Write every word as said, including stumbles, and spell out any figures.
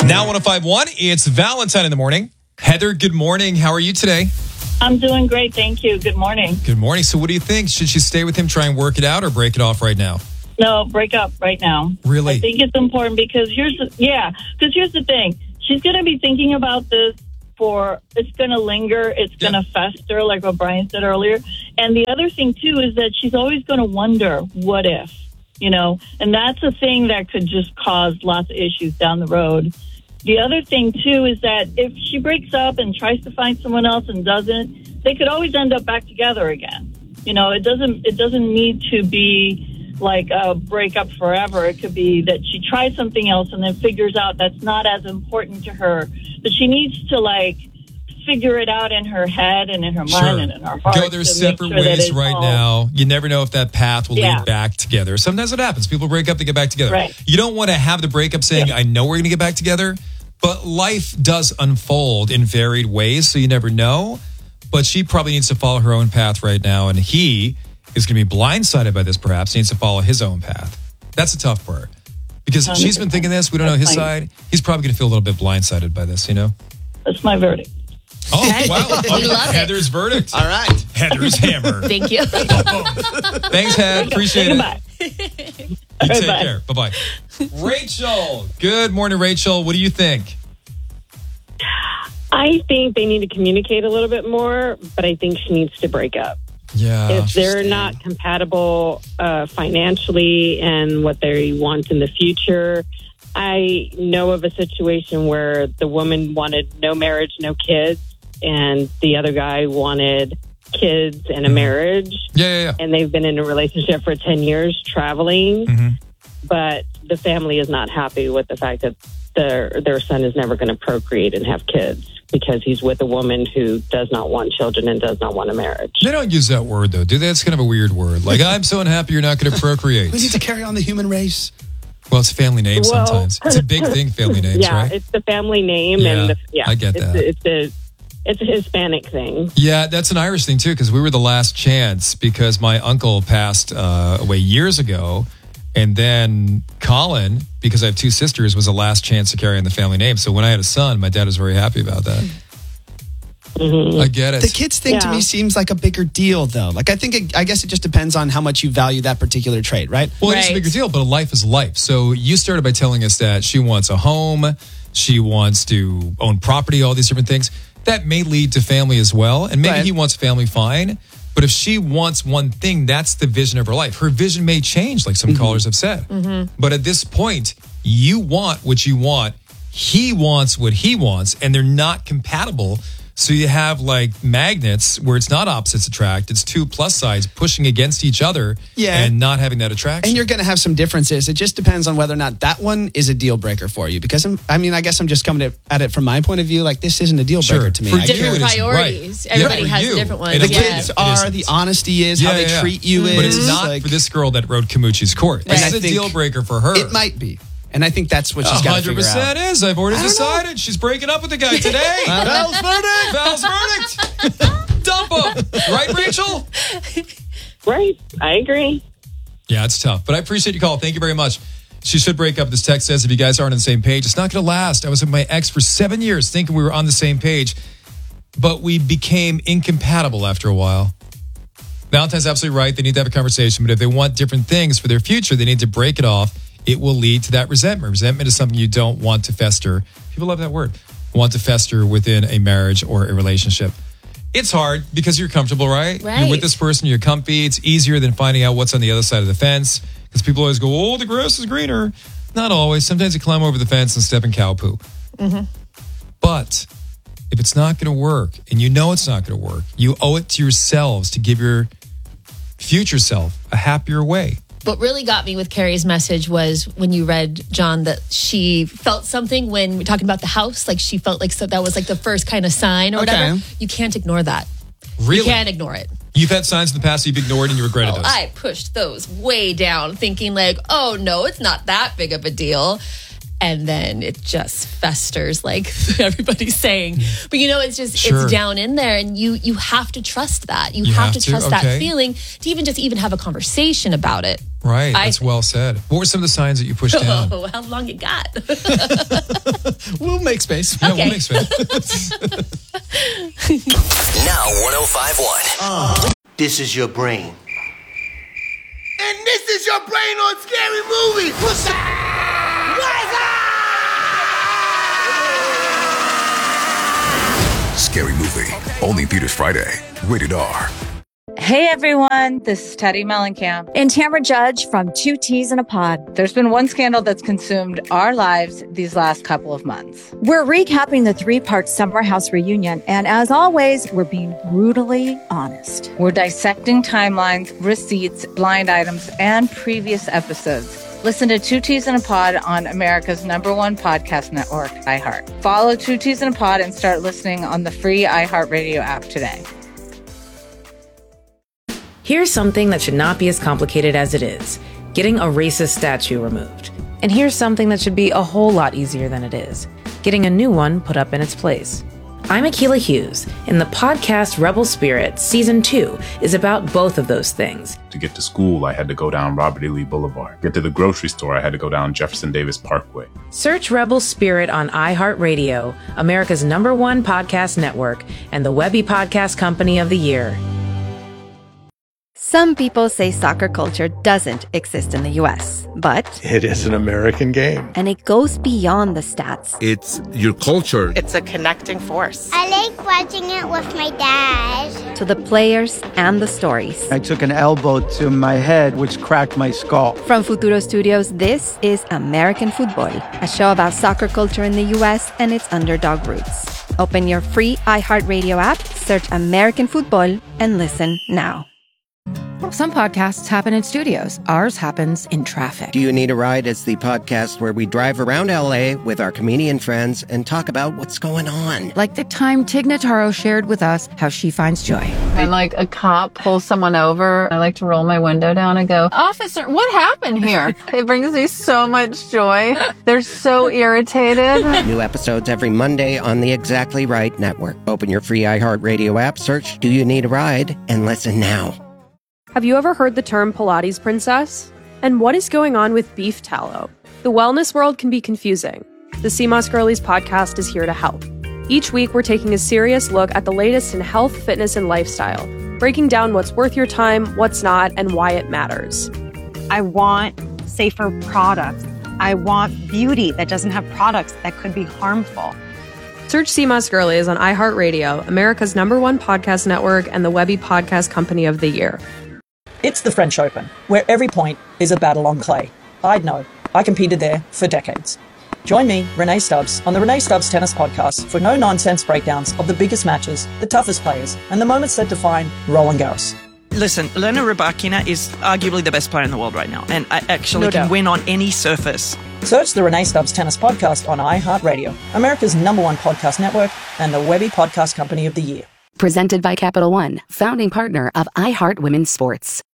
Now one oh five point one, it's Valentine in the morning. Heather, good morning. How are you today? I'm doing great, thank you. Good morning. Good morning. So what do you think? Should she stay with him, try and work it out, or break it off right now? No, break up right now. Really? I think it's important because here's the, yeah, because here's the thing. She's going to be thinking about this for, it's going to linger, it's going to Yeah. fester, like what Brian said earlier. And the other thing, too, is that she's always going to wonder, what if? You know, and that's a thing that could just cause lots of issues down the road. The other thing, too, is that if she breaks up and tries to find someone else and doesn't, they could always end up back together again. You know, it doesn't it doesn't need to be like a breakup forever. It could be that she tries something else and then figures out that's not as important to her. But she needs to, like, figure it out in her head and in her Sure. mind and in her heart. Go their to separate make sure that ways it's right all- now. You never know if that path will Yeah. lead back together. Sometimes it happens. People break up, they get back together. Right. You don't want to have the breakup saying, Yeah. I know we're going to get back together. But life does unfold in varied ways, so you never know. But she probably needs to follow her own path right now. And he is going to be blindsided by this, perhaps. He needs to follow his own path. That's the tough part. Because she's been thinking this. We don't know his side. He's probably going to feel a little bit blindsided by this, you know? That's my verdict. Oh, wow. We love it. Heather's verdict. All right. Heather's hammer. Thank you. Thanks, Head. Appreciate it. Goodbye. You take Bye. care. Bye-bye. Rachel. Good morning, Rachel. What do you think? I think they need to communicate a little bit more, but I think she needs to break up. Yeah. If they're not compatible uh, financially and what they want in the future, I know of a situation where the woman wanted no marriage, no kids, and the other guy wanted kids and a marriage. Yeah, yeah, yeah. And they've been in a relationship for ten years, traveling, Mhm. but the family is not happy with the fact that their their son is never going to procreate and have kids because he's with a woman who does not want children and does not want a marriage. They don't use that word, though, do they? It's kind of a weird word. Like, I'm so unhappy you're not going to procreate. We need to carry on the human race. Well, it's a family name Well, sometimes. It's a big thing, family names, yeah, right? it's the family name, Yeah, and the, yeah, I get it's that. A, it's a it's a Hispanic thing. Yeah, that's an Irish thing, too, because we were the last chance because my uncle passed uh, away years ago. And then Colin, because I have two sisters, was the last chance to carry on the family name. So when I had a son, my dad was very happy about that. Mm-hmm. I get it. The kids thing to Yeah. me seems like a bigger deal, though. Like, I think, it, I guess it just depends on how much you value that particular trait, right? Well, it's a Right. bigger deal, but life is life. So you started by telling us that she wants a home, she wants to own property, all these different things. That may lead to family as well. And maybe Right. he wants family, fine. But if she wants one thing, that's the vision of her life. Her vision may change, like some callers have said. But at this point, you want what you want. He wants what he wants, and they're not compatible. So you have like magnets where it's not opposites attract. It's two plus sides pushing against each other Yeah. and not having that attraction. And you're going to have some differences. It just depends on whether or not that one is a deal breaker for you. Because, I'm, I mean, I guess I'm just coming at it from my point of view. Like, this isn't a deal breaker Sure. to me. For I you, get Different it isn't, priorities. right. Everybody Yeah, for has you. different ones. And the it yeah. kids It are, isn't. the honesty is, Yeah, how they yeah, yeah. treat you is. But it's not like, for this girl that rode Kamuchi's court. Right. This And is I a think deal breaker for her. It might be. And I think that's what she's got to hundred figure out. percent is. I've already I don't know. decided she's breaking up with the guy today. Val's verdict! Val's verdict. Dump him. Right, Rachel? Right, I agree. Yeah, it's tough. But I appreciate your call. Thank you very much. She should break up. This text says if you guys aren't on the same page, it's not going to last. I was with my ex for seven years thinking we were on the same page, but we became incompatible after a while. Valentine's absolutely right. They need to have a conversation, but if they want different things for their future, they need to break it off. It will lead to that resentment. Resentment is something you don't want to fester. People love that word. Want to fester within a marriage or a relationship. It's hard because you're comfortable, right? Right. You're with this person, you're comfy. It's easier than finding out what's on the other side of the fence because people always go, oh, the grass is greener. Not always. Sometimes you climb over the fence and step in cow poo. Mm-hmm. But if it's not going to work and you know it's not going to work, you owe it to yourselves to give your future self a happier way. What really got me with Carrie's message was when you read, John, that she felt something when we're talking about the house. Like she felt like so that was like the first kind of sign or Okay. whatever. You can't ignore that. Really? You can't ignore it. You've had signs in the past you've ignored and you regretted Oh, those. I pushed those way down, thinking like, oh no, it's not that big of a deal. And then it just festers, like everybody's saying. But you know, it's just Sure. it's down in there, and you you have to trust that. You, You have, have to to? trust Okay. that feeling to even just even have a conversation about it. Right. I That's think. well said. What were some of the signs that you pushed down? Oh, how long it got? We'll make space. Yeah, Okay. we'll make space. Now one oh five point one. This is your brain. And this is your brain on Scary Movie. What's up? What's up? Scary Movie. Only theaters Friday. Rated R. Hey everyone, this is Teddy Mellencamp. And Tamara Judge from Two Teas in a Pod. There's been one scandal that's consumed our lives these last couple of months. We're recapping the three-part Summer House reunion, and as always, we're being brutally honest. We're dissecting timelines, receipts, blind items, and previous episodes. Listen to Two Teas in a Pod on America's number one podcast network, iHeart. Follow Two Teas in a Pod and start listening on the free iHeartRadio app today. Here's something that should not be as complicated as it is: getting a racist statue removed. And here's something that should be a whole lot easier than it is: getting a new one put up in its place. I'm Akilah Hughes, and the podcast Rebel Spirit Season two is about both of those things. To get to school, I had to go down Robert E. Lee Boulevard. Get to the grocery store, I had to go down Jefferson Davis Parkway. Search Rebel Spirit on iHeartRadio, America's number one podcast network, and the Webby Podcast Company of the Year. Some people say soccer culture doesn't exist in the U S, but it is an American game. And it goes beyond the stats. It's your culture. It's a connecting force. I like watching it with my dad. To the players and the stories. I took an elbow to my head, which cracked my skull. From Futuro Studios, this is American Football, a show about soccer culture in the U S and its underdog roots. Open your free iHeartRadio app, search American Football, and listen now. Some podcasts happen in studios. Ours happens in traffic. Do You Need a Ride is the podcast where we drive around L A with our comedian friends and talk about what's going on. Like the time Tig Notaro shared with us how she finds joy. When like a cop pulls someone over, I like to roll my window down and go, "Officer, what happened here?" It brings me so much joy. They're so irritated. New episodes every Monday on the Exactly Right Network. Open your free iHeartRadio app, search Do You Need a Ride, and listen now. Have you ever heard the term Pilates princess? And what is going on with beef tallow? The wellness world can be confusing. The C M O S Girlies podcast is here to help. Each week, we're taking a serious look at the latest in health, fitness, and lifestyle, breaking down what's worth your time, what's not, and why it matters. I want safer products. I want beauty that doesn't have products that could be harmful. Search C M O S Girlies on iHeartRadio, America's number one podcast network, and the Webby Podcast Company of the Year. It's the French Open, where every point is a battle on clay. I'd know. I competed there for decades. Join me, Renee Stubbs, on the Renee Stubbs Tennis Podcast for no-nonsense breakdowns of the biggest matches, the toughest players, and the moments that define Roland Garros. Listen, Elena Rybakina is arguably the best player in the world right now, and I actually No can doubt. win on any surface. Search the Renee Stubbs Tennis Podcast on iHeartRadio, America's number one podcast network, and the Webby Podcast Company of the Year. Presented by Capital One, founding partner of iHeart Women's Sports.